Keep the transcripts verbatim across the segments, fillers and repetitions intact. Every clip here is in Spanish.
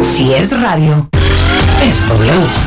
Si es radio, es W.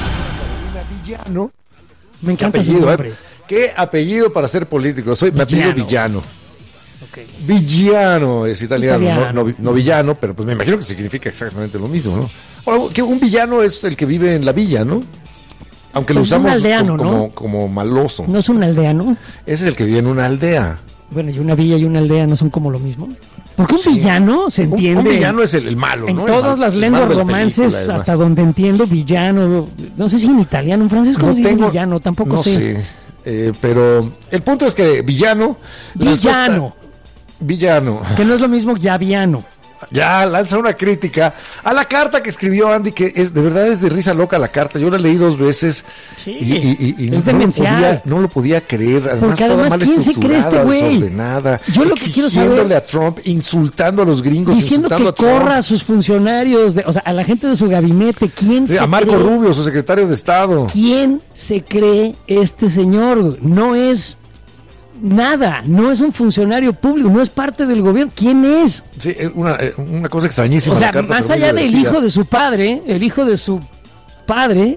Villano. Me encanta apellido, su nombre. ¿eh? ¿Qué apellido para ser político? Soy, me apellido Villano. Okay. Villano es italiano, Italiano. No, no, no villano, pero pues me imagino que significa exactamente lo mismo, ¿no? Ahora, que un villano es el que vive en la villa, ¿no? Aunque lo Pues un usamos aldeano, como, ¿no? como, como maloso. ¿No es un aldeano? Ese es el que vive en una aldea. Bueno, y una villa y una aldea no son como lo mismo. Porque un Sí. villano se Un, entiende. un villano es el, el malo, en ¿no? El todas mal- las el lenguas malo de la romances, película, además. hasta donde entiendo, villano. No sé si en italiano, en francés, ¿cómo No se dice tengo- villano? Tampoco no sé. sé. Eh, pero el punto es que villano. lanzó esta- Villano, Villano. que no es lo mismo llaviano. Ya lanza una crítica a la carta que escribió Andy, que es de verdad es de risa loca la carta. Yo la leí dos veces. Sí, y, y- y- y es no, lo demencial. podía, no lo podía creer. Además, Porque toda además, mal ¿quién se cree este estructurada, güey? desordenada, Yo lo que quiero saber- exigiéndole a Trump, insultando a los gringos, Diciendo insultando que a Trump. corra a sus funcionarios, de, o sea, a la gente de su gabinete. ¿Quién Sí, se a Marco cree? Rubio, su secretario de Estado. ¿Quién se cree este señor? No es nada, no es un funcionario público, no es parte del gobierno. ¿Quién es? Sí, eh, una, eh, una cosa extrañísima. O sea, la carta, más pero muy allá del divertida. hijo de su padre, el hijo de su padre,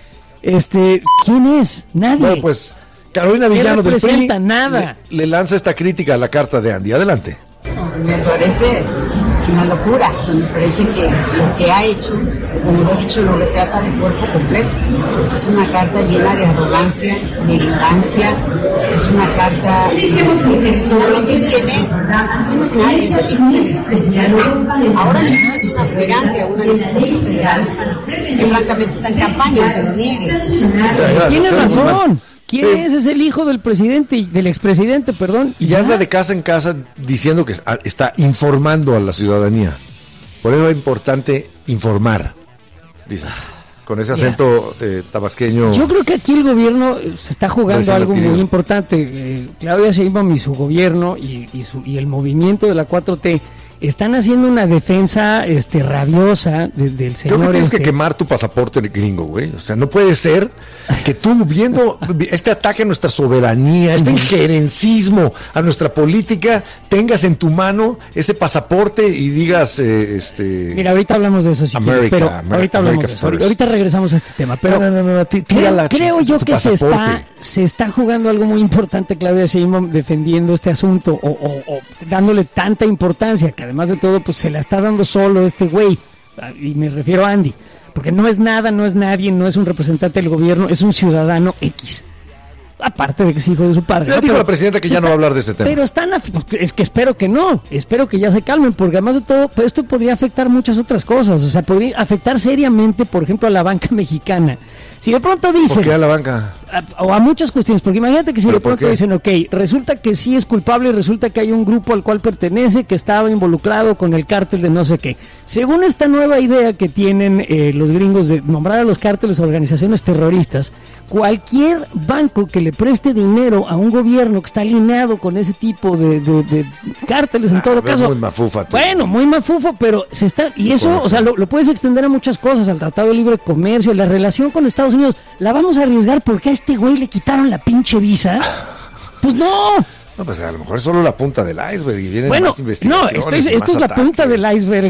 este, ¿quién es? Nadie. Bueno, pues Carolina ¿Qué Villano del P R I representa? Nada. Le, le lanza esta crítica a la carta de Andy. Adelante. Me parece una locura, o sea, me parece que lo que ha hecho, como lo he dicho, lo retrata de cuerpo completo. Es una carta llena de arrogancia, de ignorancia, es una carta que finalmente quién es, no es nadie, es el hijo del expresidente. Ahora mismo es un aspirante a una diputación federal que francamente está en campaña, que lo niegue. Tiene Sí, razón. ¿Quién Sí. es? Es el hijo del presidente, y- del expresidente, perdón. Y ya anda de casa en casa diciendo que está- está informando a la ciudadanía. Por eso es importante informar, dice, con ese acento eh, tabasqueño. Yo creo que aquí el gobierno eh, se está jugando Recién algo adquirido. muy importante. Eh, Claudia Sheinbaum y su gobierno y, y, su- y el movimiento de la cuatro T están haciendo una defensa este, rabiosa de- del señor. Creo que tienes este. que quemar tu pasaporte gringo, güey. O sea, no puede ser que tú, viendo este ataque a nuestra soberanía, este injerencismo a nuestra política, tengas en tu mano ese pasaporte y digas, eh, este... Mira, ahorita hablamos de eso, si quieres, America, pero America, ahorita hablamos America de eso. first. Ahorita regresamos a este tema, pero no, no, no, no, ti- tira creo, la creo chi- yo tu que se está, pasaporte. se está jugando algo muy importante, Claudia Sheinbaum, defendiendo este asunto o, o- o dándole tanta importancia, que además de todo, pues se la está dando solo este güey, y me refiero a Andy, porque no es nada, no es nadie, no es un representante del gobierno, es un ciudadano X. Aparte de que es hijo de su padre. Ya ¿no? dijo Pero la presidenta que se ya no va a hablar de ese tema. Pero están, af- es que espero que no, espero que ya se calmen, porque además de todo, pues esto podría afectar muchas otras cosas, o sea, podría afectar seriamente, por ejemplo, a la banca mexicana. Si de pronto dicen, ¿Por qué a la banca? a- o a muchas cuestiones, porque imagínate que si ¿Pero de por pronto qué? dicen, ok, resulta que sí es culpable y resulta que hay un grupo al cual pertenece que estaba involucrado con el cártel de no sé qué. Según esta nueva idea que tienen eh, los gringos de nombrar a los cárteles organizaciones terroristas, cualquier banco que le preste dinero a un gobierno que está alineado con ese tipo de, de- de cárteles, en Ah, todo ves caso... muy mafufa tú. Bueno, muy mafufo, pero se está... Y eso, Correcto. o sea, lo, lo puedes extender a muchas cosas, al Tratado de Libre Comercio, la relación con Estados Unidos. ¿La vamos a arriesgar porque a este güey le quitaron la pinche visa? Pues no. No, pues a lo mejor es solo la punta del iceberg y vienen Bueno, más investigaciones. no, esto y es, más esto es la ataques. punta del iceberg.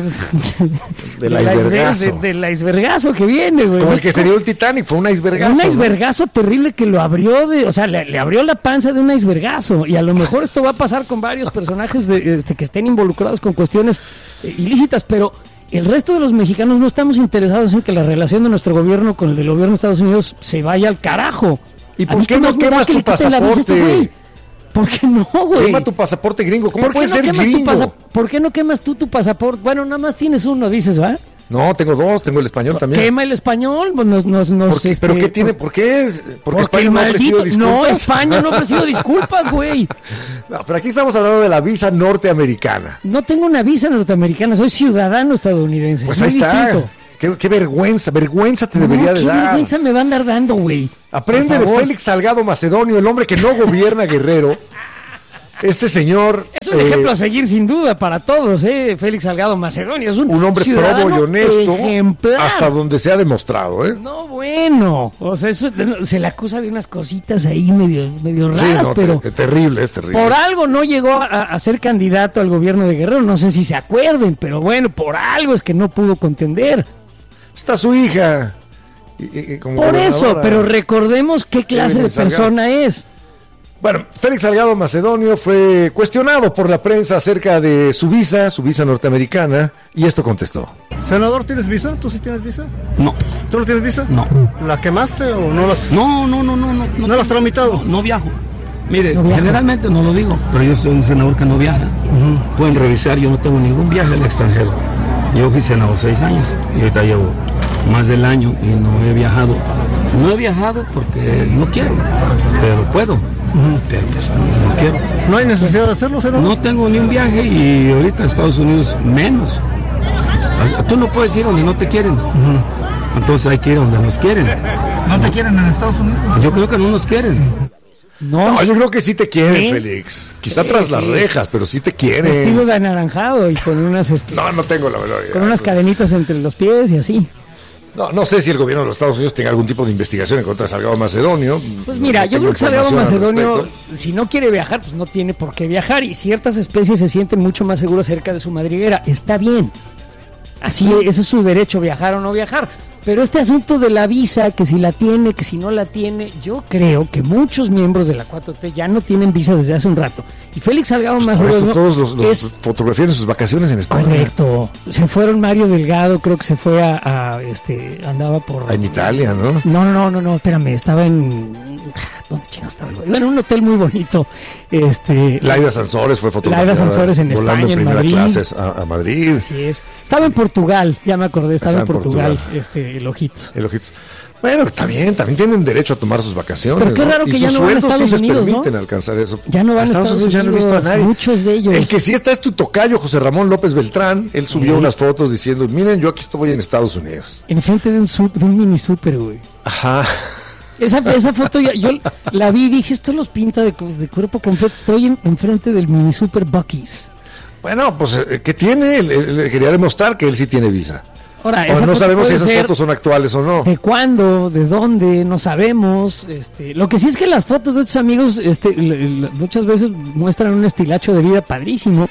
Del iceberg- icebergazo. de- Del icebergazo que viene, güey. Como el Es que se dio el Titanic, fue un icebergazo. Un ¿no? icebergazo terrible que lo abrió de, o sea, le, le abrió la panza de un icebergazo. Y a lo mejor esto va a pasar con varios personajes de, este, que estén involucrados con cuestiones eh, ilícitas, pero el resto de los mexicanos no estamos interesados en que la relación de nuestro gobierno con el del gobierno de Estados Unidos se vaya al carajo. ¿Y ¿A por mí qué no más me da quemas que tu le quiten la visa a este pasaporte? güey? ¿Por qué no, güey? Quema tu pasaporte gringo. ¿Cómo ¿Por qué puede no ser quemas tu gringo? pasa- ¿Por qué no quemas tú tu pasaporte? Bueno, nada más tienes uno, dices, ¿va? No, tengo dos, tengo el español también. Quema el español, pues nos, nos, nos, ¿Por qué? este, ¿Pero qué tiene? ¿Por qué? Porque, Porque España el no ha ofrecido maldito, disculpas. no, España no ha ofrecido disculpas, güey. No, pero aquí estamos hablando de la visa norteamericana. No tengo una visa norteamericana, soy ciudadano estadounidense. Pues es ahí muy está. distinto. Qué, qué vergüenza, vergüenza te No, debería de ¿qué dar. vergüenza me va a andar dando, güey? Aprende Por de favor. Félix Salgado Macedonio, el hombre que no gobierna Guerrero. Este señor... Es un eh, ejemplo a seguir sin duda para todos, ¿eh? Félix Salgado Macedonio es un, un hombre ciudadano probo y honesto ejemplar. hasta donde se ha demostrado, ¿eh? No, bueno, o sea, eso, se le acusa de unas cositas ahí medio, medio raras, Sí, no, pero te- terrible, es terrible. por algo no llegó a, a ser candidato al gobierno de Guerrero, no sé si se acuerden, pero bueno, por algo es que no pudo contender. Está su hija. Y, y, como Por eso, pero recordemos qué clase de persona es. Bueno, Félix Salgado Macedonio fue cuestionado por la prensa acerca de su visa, su visa norteamericana, y esto contestó. Senador, ¿tienes visa? ¿Tú sí tienes visa? No. ¿Tú no tienes visa? No. ¿La quemaste o no las...? No, no, no, no. ¿No, no, ¿No la has tramitado? No, no viajo. Mire, no generalmente no lo digo, pero yo soy un senador que no viaja. Uh-huh. Pueden revisar, yo no tengo ningún viaje al extranjero. Yo fui senador seis años y ahorita llevo más del año y no he viajado. No he viajado porque no quiero, pero puedo. Uh-huh. Pero pues no quiero. ¿No hay necesidad de hacerlo, senador? No tengo ni un viaje y ahorita a Estados Unidos menos. Tú no puedes ir donde no te quieren. Uh-huh. Entonces hay que ir donde nos quieren. ¿No te quieren en Estados Unidos? Yo creo que no nos quieren. No, no, yo creo que sí te quieren, ¿eh? Félix. Quizá sí, tras las rejas, pero sí te quieren. Vestido de anaranjado y con unas... Este, no, no tengo la verdad. Con unas cadenitas entre los pies y así. No, no sé si el gobierno de los Estados Unidos tenga algún tipo de investigación en contra de Salgado Macedonio. Pues mira, no yo creo que Salgado Macedonio, si no quiere viajar, pues no tiene por qué viajar. Y ciertas especies se sienten mucho más seguras cerca de su madriguera. Está bien. Así, sí. Ese es su derecho, viajar o no viajar. Pero este asunto de la visa, que si la tiene, que si no la tiene, yo creo que muchos miembros de la cuatro T ya no tienen visa desde hace un rato. Y Félix Salgado pues Macedonio... todos los, los es, fotografían sus vacaciones en España. Correcto. Se fueron Mario Delgado, creo que se fue a... a este andaba por... En Italia, ¿no? No, no, no, no, espérame, estaba en... ¿Dónde chino estaba? Iba en un hotel muy bonito. Este, Laida Sansores fue fotografiada. Laida Sansores en España, en, en primera Madrid. clase a, a Madrid. Así es. Estaba en Portugal, ya me acordé, estaba, estaba en Portugal, Portugal, este, el Ojitos. El Ojitos. Bueno, está bien, también tienen derecho a tomar sus vacaciones. Pero qué raro ¿no? que y ya sus no van a sueldos Estados sí les Unidos, permiten ¿no? alcanzar eso. Ya no van a Estados, Estados Unidos, ya no he visto a nadie. Muchos de ellos. El que sí está es tu tocayo, José Ramón López Beltrán. Él subió sí. unas fotos diciendo, miren, yo aquí estoy en Estados Unidos. Enfrente de un, super, de un mini super, güey. Ajá. Esa, esa foto ya, yo la vi y dije, esto los pinta de, de cuerpo completo. Estoy en, enfrente del mini super Buc-ee's. Bueno, pues, ¿qué tiene? Él, él quería demostrar que él sí tiene visa. Ahora, esa no sabemos si esas fotos son actuales o no. ¿De cuándo? ¿De dónde? No sabemos. Este, lo que sí es que las fotos de estos amigos este, l- l- muchas veces muestran un estilacho de vida padrísimo.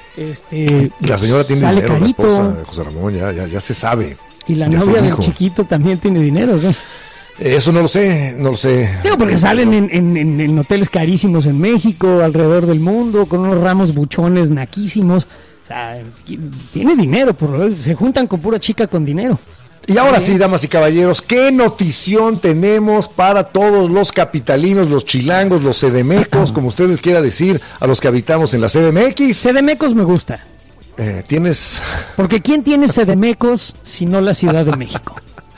Este, la señora tiene sale dinero, carito. la esposa de José Ramón, ya, ya, ya se sabe. Y la ya novia del chiquito también tiene dinero, ¿no? Eso no lo sé, no lo sé. Digo, porque salen en, en, en, en hoteles carísimos en México, alrededor del mundo, con unos ramos buchones naquísimos. O sea, tiene dinero, por lo menos, se juntan con pura chica con dinero. Y ahora sí, damas y caballeros, ¿qué notición tenemos para todos los capitalinos, los chilangos, los sedemecos, como ustedes quiera decir, a los que habitamos en la C D M X? Sedemecos me gusta. Eh, ¿Tienes...? Porque ¿quién tiene sedemecos si no la Ciudad de México?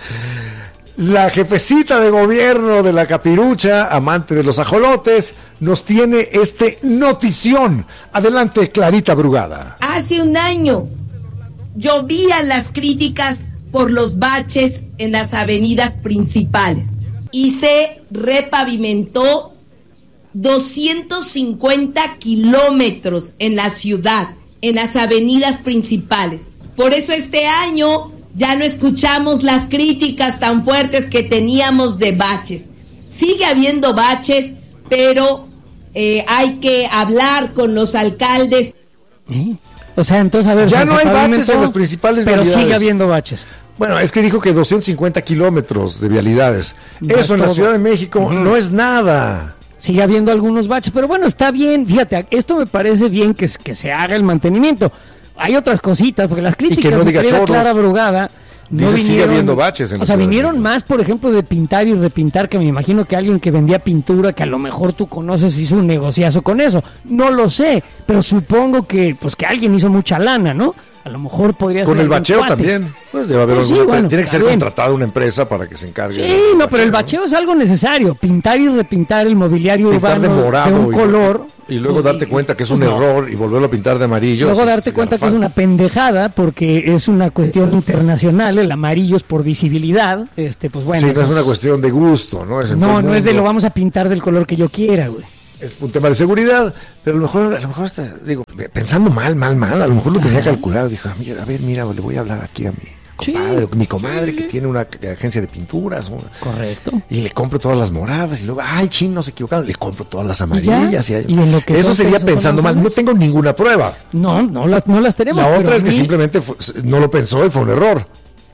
La jefecita de gobierno de la Capirucha, amante de los ajolotes, nos tiene este notición. Adelante, Clarita Brugada. Hace un año llovían las críticas por los baches en las avenidas principales y se repavimentó doscientos cincuenta kilómetros en la ciudad, en las avenidas principales. Por eso este año ya no escuchamos las críticas tan fuertes que teníamos de baches. Sigue habiendo baches, pero eh, hay que hablar con los alcaldes. ¿Eh? O sea, entonces, a ver... Ya no hay baches en las principales pero vialidades. Pero sigue habiendo baches. Bueno, es que dijo que doscientos cincuenta kilómetros de vialidades. No Eso en todo. La Ciudad de México uh-huh. no es nada. Sigue habiendo algunos baches, pero bueno, está bien. Fíjate, esto me parece bien que, que se haga el mantenimiento. Hay otras cositas, porque las críticas y que no diga de Clara Brugada no dice, vinieron, sigue habiendo baches en la o sea, Ciudad vinieron más, por ejemplo, de pintar y repintar, que me imagino que alguien que vendía pintura, que a lo mejor tú conoces, hizo un negociazo con eso. No lo sé, pero supongo que pues que alguien hizo mucha lana, ¿no? A lo mejor podría con ser. Con el bacheo cuate. También. Pues debe haber pues alguna, sí, bueno, tiene que ser bien. contratada una empresa para que se encargue. Sí, no, bacheo, pero el bacheo es algo necesario. Pintar y repintar el mobiliario pintar urbano de, morado de un y, color. Y luego pues, darte cuenta que es pues un no. error y volverlo a pintar de amarillo. Luego es, darte es cuenta garrafal. que es una pendejada porque es una cuestión internacional. El amarillo es por visibilidad. Este, pues bueno. Sí, no es una cuestión de gusto, ¿no? Es no, no es de lo vamos a pintar del color que yo quiera, güey. Es un tema de seguridad, pero a lo mejor, a lo mejor está, digo, pensando mal, mal, mal, a lo mejor lo tenía calculado. Dijo, a, mira, a ver, mira, le voy a hablar aquí a mi compadre, sí, mi comadre sí. que tiene una agencia de pinturas. Una, correcto. Y le compro todas las moradas y luego, ay, chin, no se equivocaron, le compro todas las amarillas. ¿Y, y, ¿Y en lo que eso sería pensando mal, no tengo ninguna prueba. No, no las, no las tenemos. La otra es que mí... simplemente fue, no lo pensó y fue un error.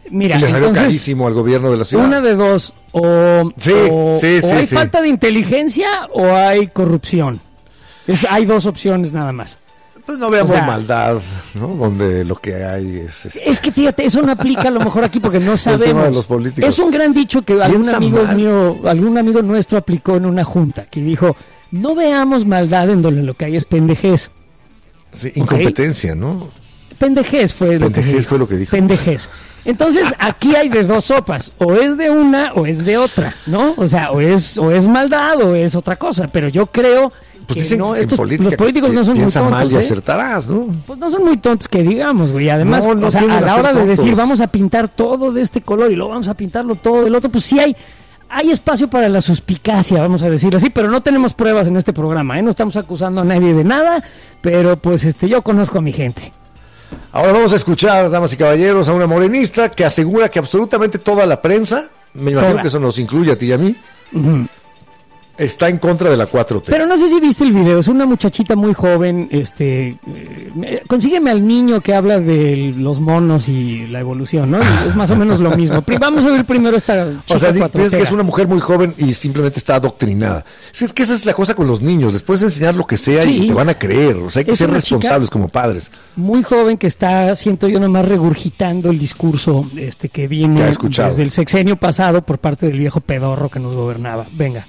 Mira, y le salió entonces, carísimo al gobierno de la ciudad. Una de dos, o, Sí, o, sí, o sí, hay sí. falta de inteligencia o hay corrupción. Es, hay dos opciones nada más. Pues no veamos o sea, maldad, ¿no? Donde lo que hay es... este, Es que fíjate, eso no aplica a lo mejor aquí porque no sabemos. El tema de los políticos. Es un gran dicho que algún Piensa amigo mal. mío, algún amigo nuestro aplicó en una junta, que dijo, no veamos maldad en donde lo que hay es pendejez. Sí, incompetencia, ¿no? Pendejez fue lo que Pendejez dijo. fue lo que dijo. Pendejez. Entonces, aquí hay de dos sopas, o es de una o es de otra, ¿no? O sea, o es o es maldad o es otra cosa, pero yo creo Pues que dicen no, en estos, política los políticos que no son muy piensa tontos, mal y ¿eh? acertarás, ¿no? Pues no son muy tontos que digamos, güey. Además, No, no o sea, tienden a a la ser hora de tontos. decir vamos a pintar todo de este color y luego vamos a pintarlo todo del otro, pues sí hay hay espacio para la suspicacia, vamos a decirlo así, pero no tenemos pruebas en este programa, ¿eh? No estamos acusando a nadie de nada, pero pues este yo conozco a mi gente. Ahora vamos a escuchar, damas y caballeros, a una morenista que asegura que absolutamente toda la prensa, me imagino Toda. que eso nos incluye a ti y a mí, Ujú. está en contra de la cuatro T. Pero no sé si viste el video, es una muchachita muy joven, este, eh, me- consígueme al niño que habla de los monos y la evolución, ¿no? Y es más o menos lo mismo. Pri- Vamos a ver primero esta O chica sea, di- piensas cuatrotera. que es una mujer muy joven y simplemente está adoctrinada. Sí, es que esa es la cosa con los niños, les puedes enseñar lo que sea Sí. y te van a creer. O sea, hay que Es ser una chica- responsables como padres. Muy joven que está, siento yo, nomás regurgitando el discurso este que Que viene ha escuchado. desde el sexenio pasado por parte del viejo pedorro que nos gobernaba. Venga.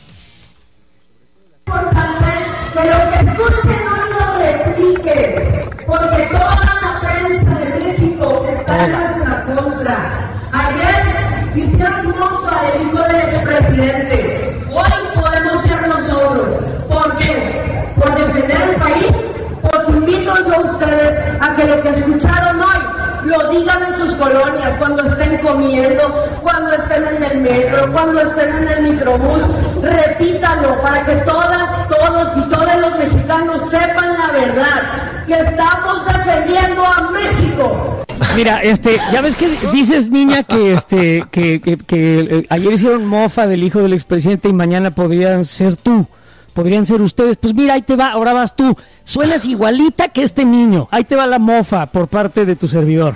Que lo que escuche no lo replique, porque toda la prensa de México está en nuestra contra. Ayer hicieron mofa del hijo del expresidente. Hoy podemos ser nosotros. ¿Por qué? Por defender el país. Os invito yo a ustedes a que lo que escucharon hoy lo digan en sus colonias, cuando estén comiendo, cuando estén en el metro, cuando estén en el microbús. Repítanlo para que todas, todos y todos los mexicanos sepan la verdad, que estamos defendiendo a México. Mira, este, ya ves que dices, niña, que este, que, que, que, eh, ayer hicieron mofa del hijo del expresidente y mañana podrían ser tú, podrían ser ustedes. Pues mira, ahí te va, ahora vas tú. Suenas igualita que este niño. Ahí te va la mofa por parte de tu servidor.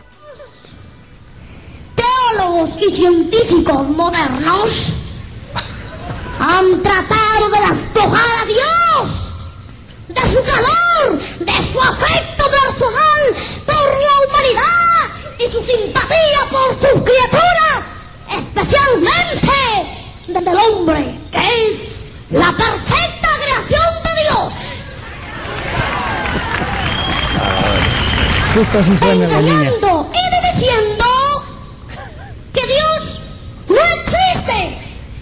Teólogos y científicos modernos han tratado de despojar a Dios de su calor, de su afecto personal por la humanidad y su simpatía por sus criaturas, especialmente del hombre, que es la perfecta creación de Dios. Justo así suena la niña. Engañando y diciendo que Dios no existe.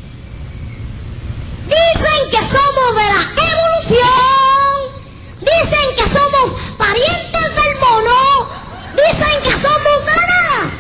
Dicen que somos de la evolución, dicen que somos parientes del mono, dicen que somos de la nada.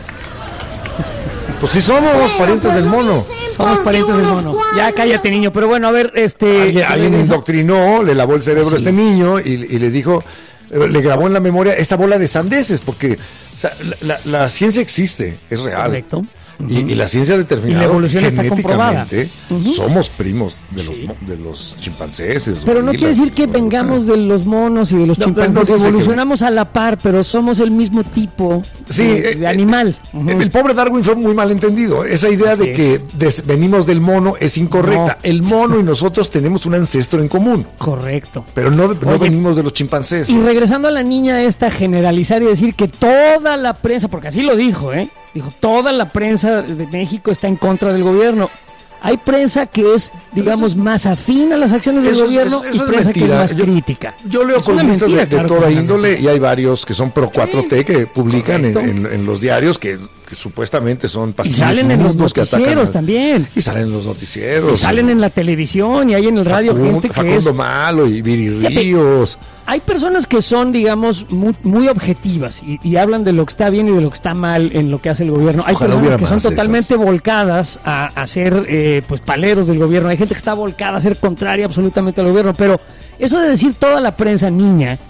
Pues sí somos Bueno, parientes pues del lo mono. dicen Somos porque parientes del unos mono. Ya cuantos- cállate, niño. Pero bueno, a ver, este. Alguien, alguien regresa- indoctrinó, le lavó el cerebro Sí. a este niño y, y le dijo, eh, le grabó en la memoria esta bola de sandeces, porque o sea, la, la- la ciencia existe, es real. Correcto. Y, y la ciencia ha determinado Y la evolución está genéticamente comprobada. Ujú. somos primos de los, mo- de los chimpancés. y de los Pero no gorilas, quiere decir de que los vengamos orangutanes. de los monos y de los No, chimpancés. no dice que- Evolucionamos a la par, pero somos el mismo tipo Sí, de, eh, de eh, animal. El, Ujú. el pobre Darwin fue muy mal entendido. Esa idea Así de que es. des- venimos del mono es incorrecta. No. El mono y nosotros tenemos un ancestro en común, Correcto. pero no, no Oye, venimos de los chimpancés. Y regresando a la niña esta, generalizar y decir que toda la prensa, porque así lo dijo, ¿eh? Dijo, toda la prensa de México está en contra del gobierno. Hay prensa que es, digamos, más afín a las acciones del Eso es- gobierno eso- eso y es prensa que es mentira. más Yo- crítica. Yo leo Es una columnistas de, mentira, de claro que toda es una índole mentira. y hay varios que son pro cuatro T que publican en, correcto. en- en los diarios que, que supuestamente son Y pastillas salen en los inmundos que atacan noticieros a- también. Y salen en los noticieros. Y salen en la televisión y hay en el radio Facundo, gente que Facundo es... Malo y Viri Fíjate, Ríos. Hay personas que son, digamos, muy, muy objetivas y, y hablan de lo que está bien y de lo que está mal en lo que hace el gobierno. Hay Ojalá personas hubiera que son más de totalmente esas. volcadas a, a ser eh, pues paleros del gobierno. Hay gente que está volcada a ser contraria absolutamente al gobierno. Pero eso de decir toda la prensa niña